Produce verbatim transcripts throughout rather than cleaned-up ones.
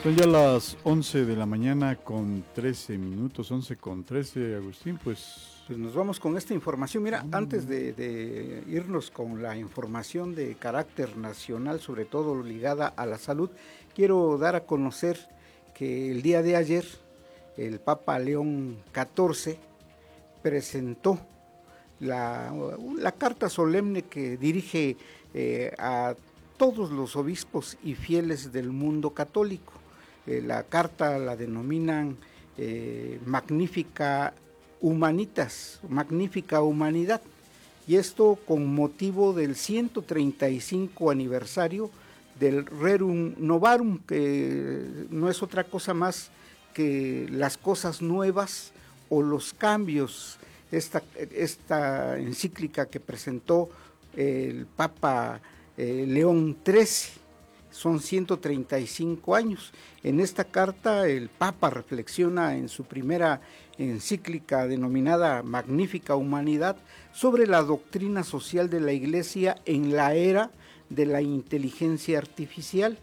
Son ya las once de la mañana con trece minutos, once con trece, Agustín, pues... Pues nos vamos con esta información. Mira, antes de, de irnos con la información de carácter nacional, sobre todo ligada a la salud, quiero dar a conocer que el día de ayer el Papa León catorce presentó la, la carta solemne que dirige eh, a todos los obispos y fieles del mundo católico. Eh, la carta la denominan eh, Magnifica Humanitas, Magnífica Humanidad, y esto con motivo del ciento treinta y cinco aniversario del Rerum Novarum, que no es otra cosa más que las cosas nuevas o los cambios. Esta, esta encíclica que presentó el Papa eh, León trece, son ciento treinta y cinco años. En esta carta el Papa reflexiona en su primera encíclica denominada Magnífica Humanidad sobre la doctrina social de la Iglesia en la era de la inteligencia artificial,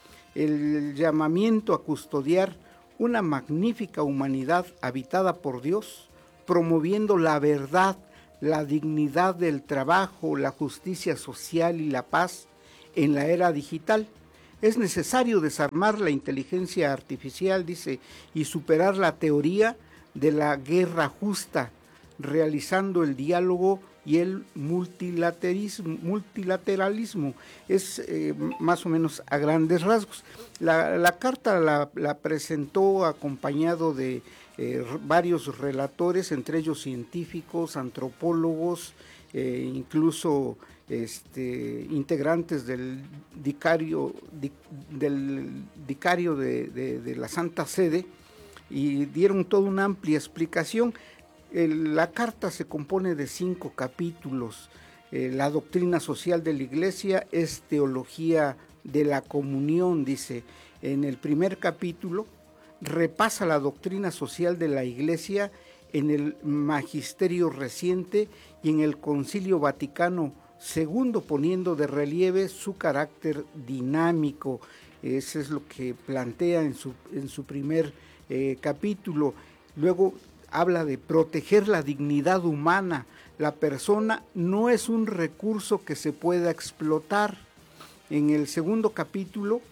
el llamamiento a custodiar una magnífica humanidad habitada por Dios, promoviendo la verdad, la dignidad del trabajo, la justicia social y la paz en la era digital. Es necesario desarmar la inteligencia artificial, dice, y superar la teoría de la guerra justa, realizando el diálogo y el multilateralismo. multilateralismo. Es eh, más o menos a grandes rasgos. La, la carta la, la presentó acompañado de eh, varios relatores, entre ellos científicos, antropólogos, eh, incluso este, integrantes del dicario, di, del dicario de, de, de la Santa Sede, y dieron toda una amplia explicación. El, la carta se compone de cinco capítulos. Eh, la doctrina social de la Iglesia es teología de la comunión, dice. En el primer capítulo repasa la doctrina social de la Iglesia en el magisterio reciente y en el Concilio Vaticano segundo, poniendo de relieve su carácter dinámico. Eso es lo que plantea en su, en su primer eh, capítulo. Luego habla de proteger la dignidad humana. La persona no es un recurso que se pueda explotar. En el segundo capítulo,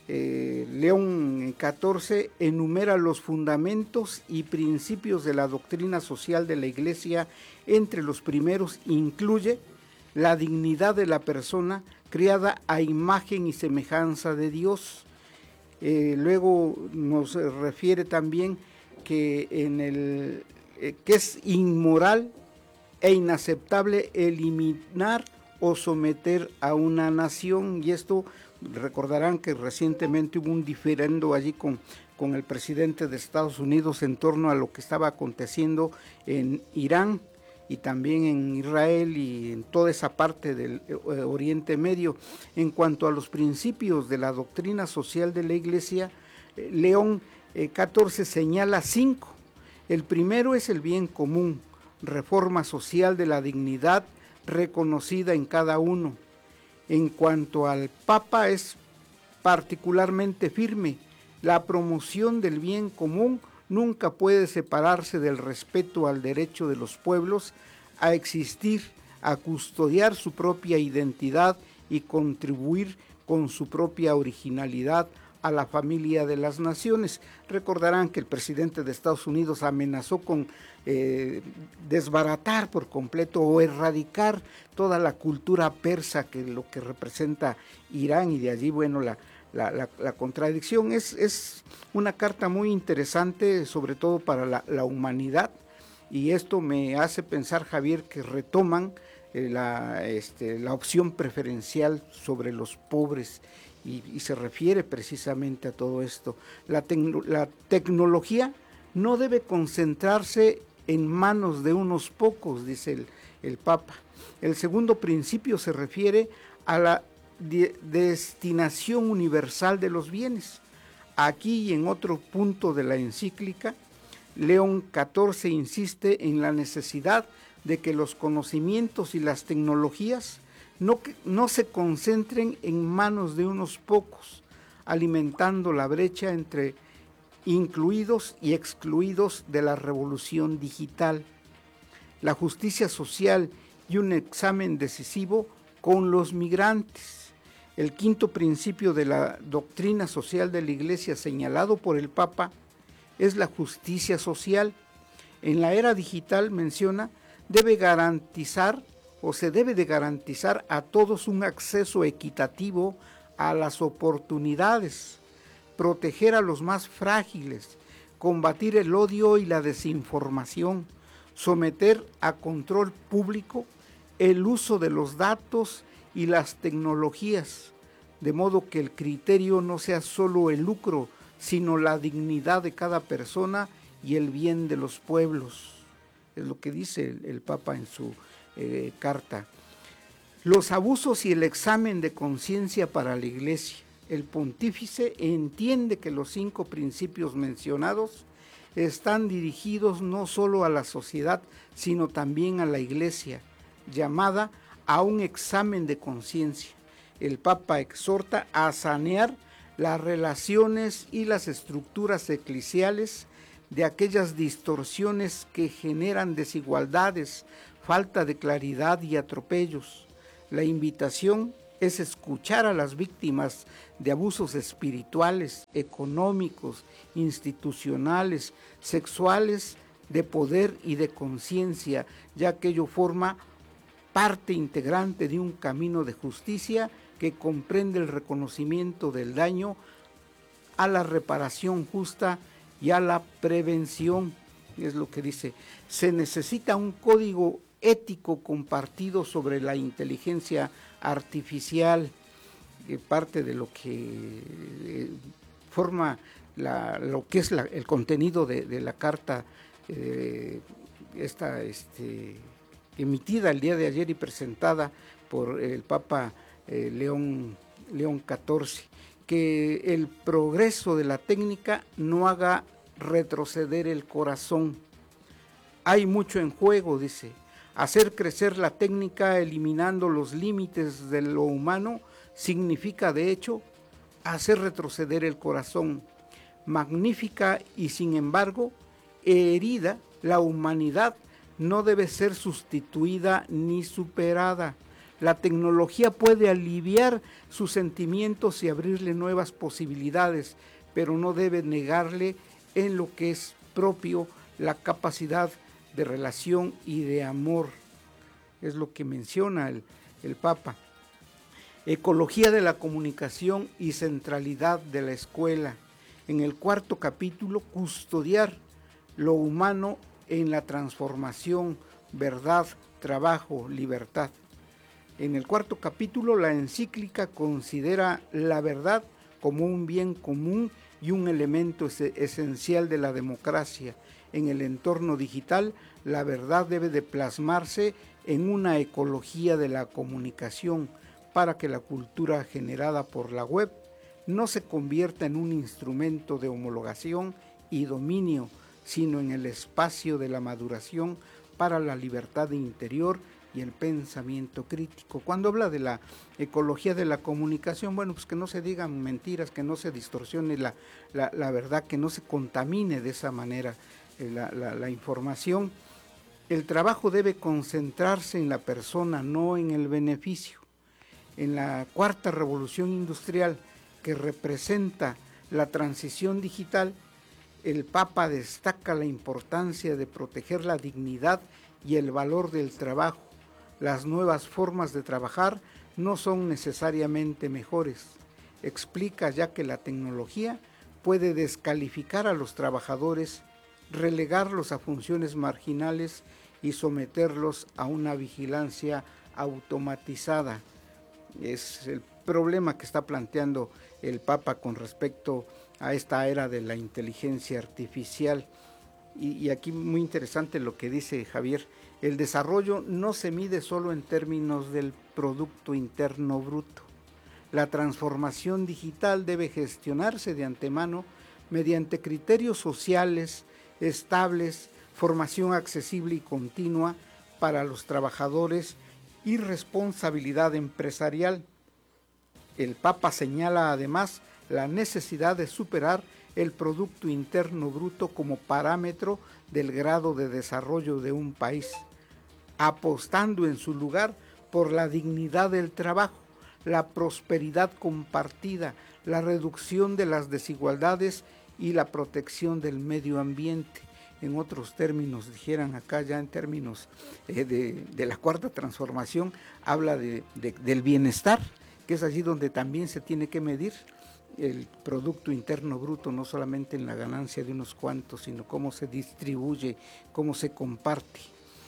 eh, León catorce enumera los fundamentos y principios de la doctrina social de la Iglesia. Entre los primeros incluye la dignidad de la persona creada a imagen y semejanza de Dios. Eh, luego nos refiere también que, en el, eh, que es inmoral e inaceptable eliminar o someter a una nación, y esto recordarán que recientemente hubo un diferendo allí con, con el presidente de Estados Unidos en torno a lo que estaba aconteciendo en Irán y también en Israel y en toda esa parte del eh, Oriente Medio. En cuanto a los principios de la doctrina social de la Iglesia, eh, León eh, catorce señala cinco. El primero es el bien común, reforma social de la dignidad reconocida en cada uno. En cuanto al Papa, es particularmente firme. La promoción del bien común nunca puede separarse del respeto al derecho de los pueblos a existir, a custodiar su propia identidad y contribuir con su propia originalidad a la familia de las naciones. Recordarán que el presidente de Estados Unidos amenazó con eh, desbaratar por completo o erradicar toda la cultura persa, que lo que representa Irán, y de allí, bueno, la La, la, la contradicción. Es, es una carta muy interesante, sobre todo para la, la humanidad, y esto me hace pensar, Javier, que retoman eh, la, este, la opción preferencial sobre los pobres, y, y se refiere precisamente a todo esto. La, tecno, la tecnología no debe concentrarse en manos de unos pocos, dice el, el Papa. El segundo principio se refiere a la De destinación universal de los bienes. Aquí y en otro punto de la encíclica, León catorce insiste en la necesidad de que los conocimientos y las tecnologías no, no se concentren en manos de unos pocos. alimentando la brecha entre incluidos y excluidos de la revolución digital, la justicia social y un examen decisivo con los migrantes. El quinto principio de la doctrina social de la Iglesia señalado por el Papa es la justicia social. En la era digital, menciona, debe garantizar o se debe de garantizar a todos un acceso equitativo a las oportunidades, proteger a los más frágiles, combatir el odio y la desinformación, someter a control público el uso de los datos y las tecnologías, de modo que el criterio no sea solo el lucro, sino la dignidad de cada persona y el bien de los pueblos. Es lo que dice el, el Papa en su eh, carta. Los abusos y el examen de conciencia para la Iglesia. El pontífice entiende que los cinco principios mencionados están dirigidos no solo a la sociedad, sino también a la Iglesia, llamada a un examen de conciencia. El Papa exhorta a sanear las relaciones y las estructuras eclesiales de aquellas distorsiones que generan desigualdades, falta de claridad y atropellos. La invitación es escuchar a las víctimas de abusos espirituales, económicos, institucionales, sexuales, de poder y de conciencia, ya que ello forma parte integrante de un camino de justicia que comprende el reconocimiento del daño, a la reparación justa y a la prevención. Es lo que dice. Se necesita un código ético compartido sobre la inteligencia artificial, eh, parte de lo que eh, forma la, lo que es la, el contenido de, de la carta eh, esta, este, emitida el día de ayer y presentada por el Papa eh, León, León catorce, que el progreso de la técnica no haga retroceder el corazón. Hay mucho en juego, dice. Hacer crecer la técnica eliminando los límites de lo humano significa, de hecho, hacer retroceder el corazón. Magnífica y, sin embargo, herida, la humanidad no debe ser sustituida ni superada. La tecnología puede aliviar sus sentimientos y abrirle nuevas posibilidades, pero no debe negarle en lo que es propio la capacidad de relación y de amor. Es lo que menciona el, el Papa. Ecología de la comunicación y centralidad de la escuela. En el cuarto capítulo, custodiar lo humano en la transformación, verdad, trabajo, libertad. En el cuarto capítulo, la encíclica considera la verdad como un bien común y un elemento es- esencial de la democracia. En el entorno digital, la verdad debe de plasmarse en una ecología de la comunicación para que la cultura generada por la web no se convierta en un instrumento de homologación y dominio, sino en el espacio de la maduración para la libertad interior y el pensamiento crítico. Cuando habla de la ecología de la comunicación, bueno, pues que no se digan mentiras, que no se distorsione la, la, la verdad, que no se contamine de esa manera eh, la, la, la información. El trabajo debe concentrarse en la persona, no en el beneficio. En la cuarta revolución industrial, que representa la transición digital, el Papa destaca la importancia de proteger la dignidad y el valor del trabajo. Las nuevas formas de trabajar no son necesariamente mejores. Explica ya que la tecnología puede descalificar a los trabajadores, relegarlos a funciones marginales y someterlos a una vigilancia automatizada. Es el problema que está planteando el Papa con respecto a esta era de la inteligencia artificial. Y, y aquí muy interesante lo que dice Javier. El desarrollo no se mide solo en términos del Producto Interno Bruto. La transformación digital debe gestionarse de antemano mediante criterios sociales estables, formación accesible y continua para los trabajadores y responsabilidad empresarial. El Papa señala además la necesidad de superar el Producto Interno Bruto como parámetro del grado de desarrollo de un país, apostando en su lugar por la dignidad del trabajo, la prosperidad compartida, la reducción de las desigualdades y la protección del medio ambiente. En otros términos, dijeran acá ya en términos eh, de, de la cuarta transformación, habla de, de, del bienestar, que es allí donde también se tiene que medir el Producto Interno Bruto, no solamente en la ganancia de unos cuantos, sino cómo se distribuye, cómo se comparte.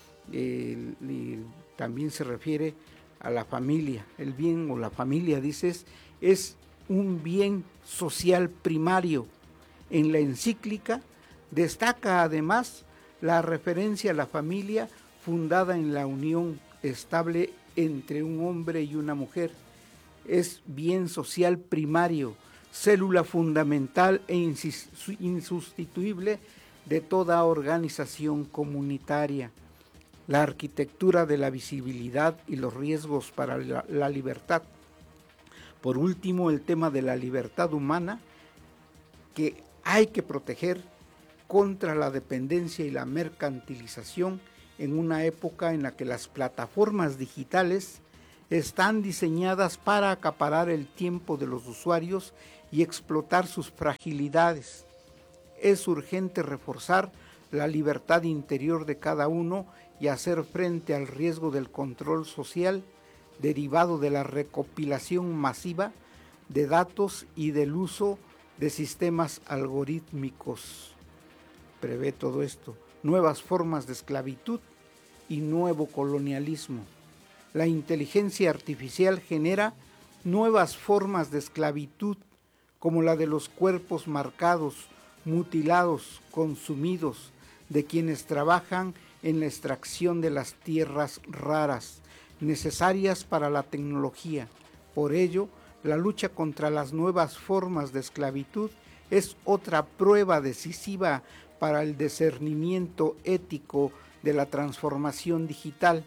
Eh, y también se refiere a la familia. El bien o la familia, dices, es un bien social primario. En la encíclica destaca además la referencia a la familia fundada en la unión estable entre un hombre y una mujer. Es bien social primario, célula fundamental e insustituible de toda organización comunitaria. La arquitectura de la visibilidad y los riesgos para la, la libertad. Por último, el tema de la libertad humana, que hay que proteger contra la dependencia y la mercantilización en una época en la que las plataformas digitales están diseñadas para acaparar el tiempo de los usuarios y explotar sus fragilidades. Es urgente reforzar la libertad interior de cada uno y hacer frente al riesgo del control social derivado de la recopilación masiva de datos y del uso de sistemas algorítmicos. Prevé todo esto, nuevas formas de esclavitud y nuevo colonialismo. La inteligencia artificial genera nuevas formas de esclavitud, como la de los cuerpos marcados, mutilados, consumidos, de quienes trabajan en la extracción de las tierras raras, necesarias para la tecnología. Por ello, la lucha contra las nuevas formas de esclavitud es otra prueba decisiva para el discernimiento ético de la transformación digital.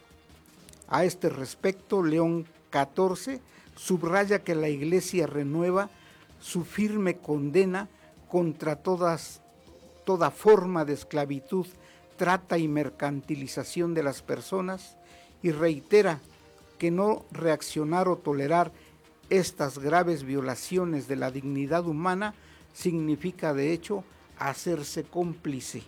A este respecto, León catorce subraya que la Iglesia renueva su firme condena contra todas, toda forma de esclavitud, trata y mercantilización de las personas, y reitera que no reaccionar o tolerar estas graves violaciones de la dignidad humana significa de hecho hacerse cómplice.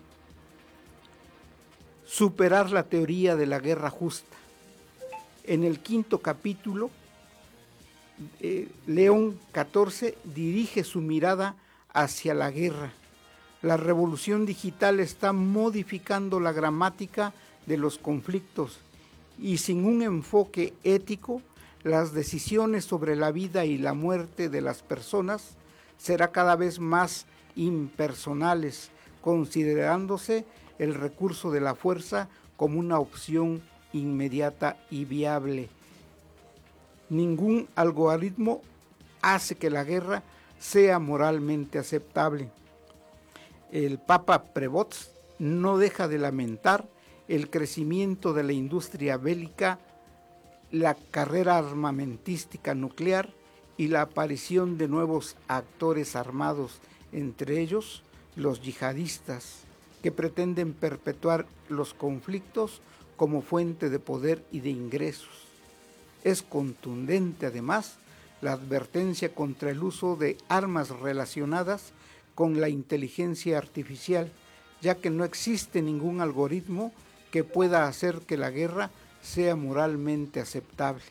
Superar la teoría de la guerra justa. En el quinto capítulo, eh, León catorce dirige su mirada hacia la guerra. La revolución digital está modificando la gramática de los conflictos y sin un enfoque ético, las decisiones sobre la vida y la muerte de las personas será cada vez más impersonales, considerándose el recurso de la fuerza como una opción inmediata y viable. Ningún algoritmo hace que la guerra sea moralmente aceptable. El Papa Prevost no deja de lamentar el crecimiento de la industria bélica, la carrera armamentística nuclear y la aparición de nuevos actores armados, entre ellos los yihadistas, que pretenden perpetuar los conflictos como fuente de poder y de ingresos. Es contundente, además, la advertencia contra el uso de armas relacionadas con la inteligencia artificial, ya que no existe ningún algoritmo que pueda hacer que la guerra sea moralmente aceptable.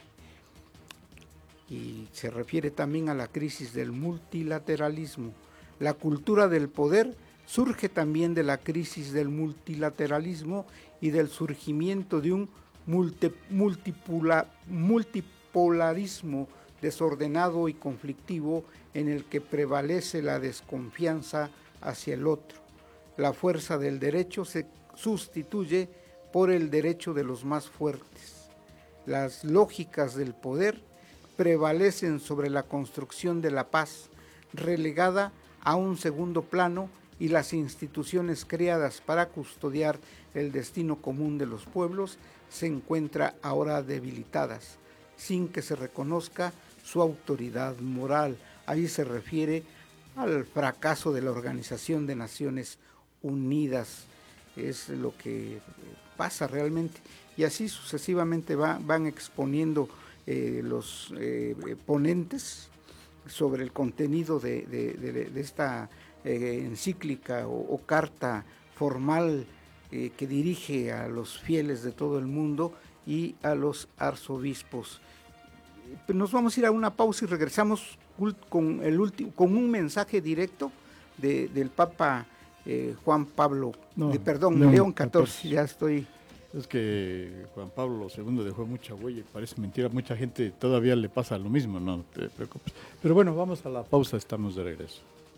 Y se refiere también a la crisis del multilateralismo. La cultura del poder surge también de la crisis del multilateralismo y del surgimiento de un multi, multipula, multipolarismo desordenado y conflictivo en el que prevalece la desconfianza hacia el otro. La fuerza del derecho se sustituye por el derecho de los más fuertes. Las lógicas del poder prevalecen sobre la construcción de la paz, relegada a un segundo plano, y las instituciones creadas para custodiar el destino común de los pueblos se encuentran ahora debilitadas, sin que se reconozca su autoridad moral. ahí se refiere al fracaso de la Organización de Naciones Unidas. Es lo que pasa realmente. Y así sucesivamente va, van exponiendo eh, los eh, ponentes sobre el contenido de, de, de, de esta eh, encíclica o, o carta formal eh, que dirige a los fieles de todo el mundo y a los arzobispos. Nos vamos a ir a una pausa y regresamos con, el último, con un mensaje directo de, del Papa eh, Juan Pablo, no, de, perdón, León, León catorce, ya estoy... Es que Juan Pablo segundo dejó mucha huella y parece mentira, mucha gente todavía le pasa lo mismo, no te preocupes. Pero bueno, vamos a la pausa, estamos de regreso.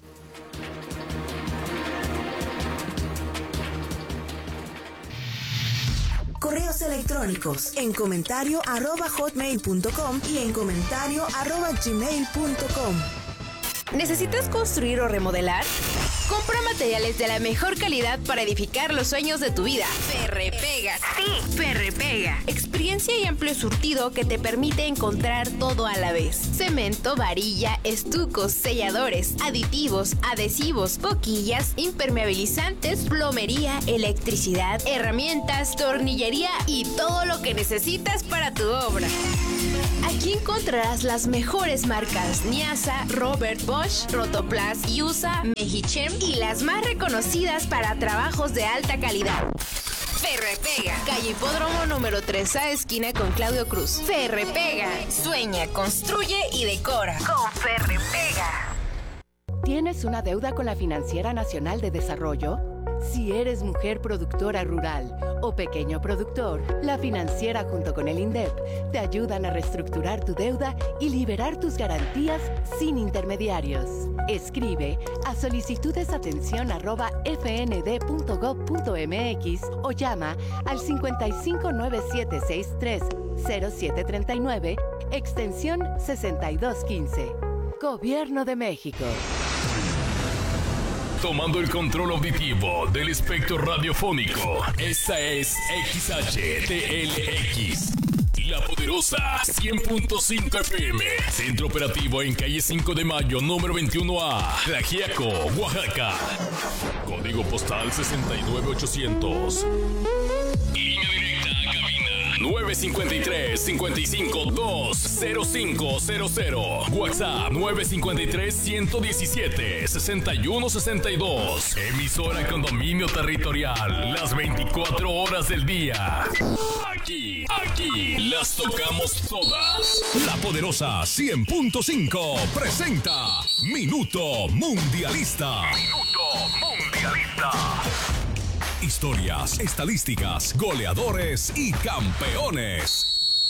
Correos electrónicos en comentario arroba hotmail punto com y en comentario arroba gmail punto com. ¿Necesitas construir o remodelar? Compra materiales de la mejor calidad para edificar los sueños de tu vida. Ferrepega. Sí, Ferrepega. Experiencia y amplio surtido que te permite encontrar todo a la vez. Cemento, varilla, estucos, selladores, aditivos, adhesivos, boquillas, impermeabilizantes, plomería, electricidad, herramientas, tornillería y todo lo que necesitas para tu obra. Aquí encontrarás las mejores marcas Niasa, Robert Bosch, Rotoplas, Yusa, Mejichem y las más reconocidas para trabajos de alta calidad. Ferrepega, calle Hipódromo número tres A, esquina con Claudio Cruz. Ferrepega, sueña, construye y decora con Ferrepega. ¿Tienes una deuda con la Financiera Nacional de Desarrollo? Si eres mujer productora rural o pequeño productor, la Financiera junto con el INDEP te ayudan a reestructurar tu deuda y liberar tus garantías sin intermediarios. Escribe a solicitudesatención arroba f n d punto gob punto m x o llama al cincuenta y cinco nueve siete seis tres cero siete tres nueve, extensión sesenta y dos quince. Gobierno de México. Tomando el control auditivo del espectro radiofónico. Esta es X H T L X. La Poderosa cien punto cinco F M. Centro operativo en calle cinco de mayo, número veintiuno A. Tlaxiaco, Oaxaca. Código postal sesenta y nueve ochocientos. Línea directa a cabina nueve cinco tres, cinco cinco dos, cero cinco cero cero. WhatsApp nueve cinco tres, uno uno siete, seis uno seis dos. Emisora con dominio territorial las veinticuatro horas del día. Aquí, aquí las tocamos todas. La Poderosa cien punto cinco presenta Minuto Mundialista. Minuto Mundialista. Historias, estadísticas, goleadores y campeones.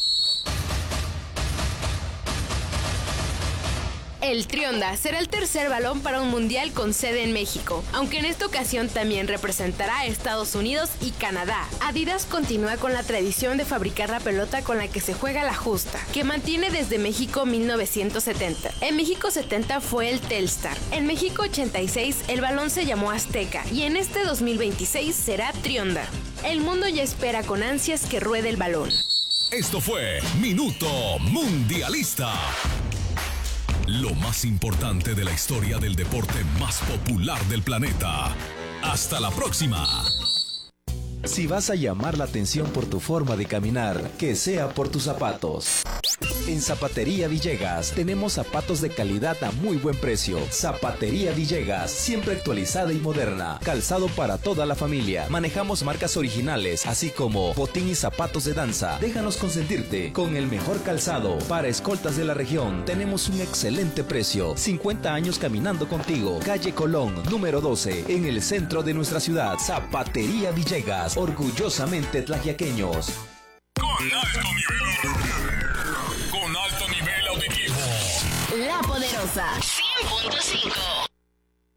El Trionda será el tercer balón para un mundial con sede en México, aunque en esta ocasión también representará a Estados Unidos y Canadá. Adidas continúa con la tradición de fabricar la pelota con la que se juega la justa, que mantiene desde México mil novecientos setenta. En México setenta fue el Telstar, en México ochenta y seis el balón se llamó Azteca y en este dos mil veintiséis será Trionda. El mundo ya espera con ansias que ruede el balón. Esto fue Minuto Mundialista. Lo más importante de la historia del deporte más popular del planeta. Hasta la próxima. Si vas a llamar la atención por tu forma de caminar, que sea por tus zapatos. En Zapatería Villegas tenemos zapatos de calidad a muy buen precio. Zapatería Villegas, siempre actualizada y moderna. Calzado para toda la familia. Manejamos marcas originales, así como botín y zapatos de danza. Déjanos consentirte con el mejor calzado. Para escoltas de la región, tenemos un excelente precio. cincuenta años caminando contigo. Calle Colón, número doce, en el centro de nuestra ciudad. Zapatería Villegas, orgullosamente tlaxiaqueños. Con alto nivel Con alto nivel auditivo. La Poderosa cien punto cinco.